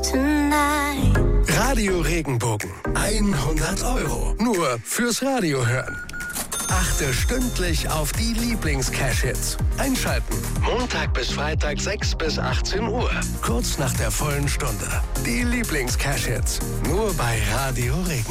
tonight. Radio Regenbogen. 100 €. Nur fürs Radio hören. Achte stündlich auf die Lieblings-Cash-Hits. Einschalten. Montag bis Freitag 6 bis 18 Uhr. Kurz nach der vollen Stunde. Die Lieblings-Cash-Hits. Nur bei Radio Regenbogen.